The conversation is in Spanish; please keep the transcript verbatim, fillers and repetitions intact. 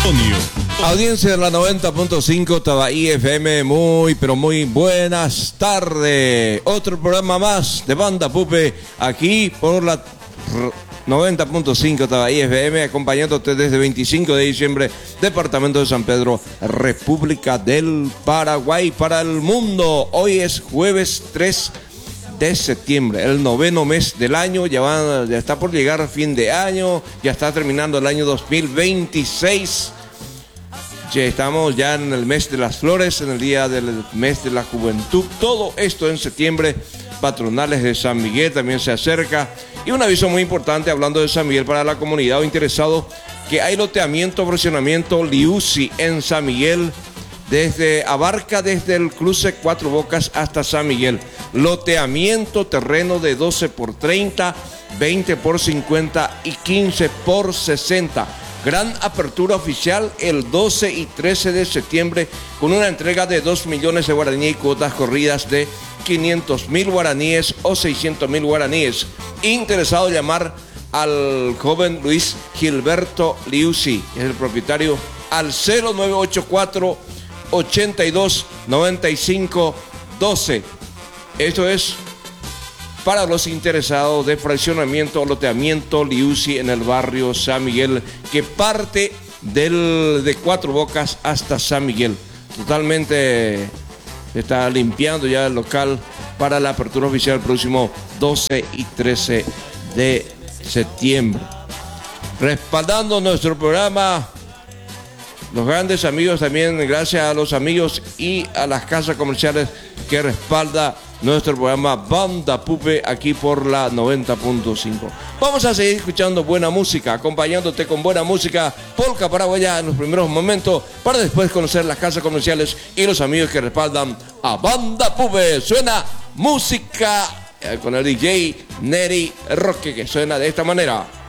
Audiencia de la noventa punto cinco Tabaí F M, muy pero muy buenas tardes. Otro programa más de Banda Pupe aquí por la noventa punto cinco Tabaí F M, acompañándote desde veinticinco de diciembre, departamento de San Pedro, República del Paraguay, para el mundo. Hoy es jueves tres de septiembre, el noveno mes del año. Ya, va, ya está por llegar a fin de año, ya está terminando el año dos mil veintiséis. Ya estamos ya en el mes de las flores, en el día del mes de la juventud. Todo esto en septiembre. Patronales de San Miguel también se acerca. Y un aviso muy importante hablando de San Miguel para la comunidad o interesado, que hay loteamiento, fraccionamiento Liusi en San Miguel. Desde, abarca desde el cruce Cuatro Bocas hasta San Miguel. Loteamiento, terreno de doce por treinta, veinte por cincuenta y quince por sesenta. Gran apertura oficial el doce y trece de septiembre con una entrega de dos millones de guaraníes y cuotas corridas de quinientos mil guaraníes o seiscientos mil guaraníes. Interesado, llamar al joven Luis Gilberto Liusi, es el propietario, al cero nueve ocho cuatro, ochenta y dos, noventa y cinco, doce. Esto es para los interesados de fraccionamiento o loteamiento Liusi en el barrio San Miguel, que parte del, de Cuatro Bocas hasta San Miguel. Totalmente está limpiando ya el local para la apertura oficial el próximo doce y trece de septiembre. Respaldando nuestro programa, los grandes amigos también, gracias a los amigos y a las casas comerciales que respalda nuestro programa Banda Pupe aquí por la noventa punto cinco. Vamos a seguir escuchando buena música, acompañándote con buena música polka paraguaya en los primeros momentos, para después conocer las casas comerciales y los amigos que respaldan a Banda Pupe. Suena música eh, con el D J Neri Roque, que suena de esta manera.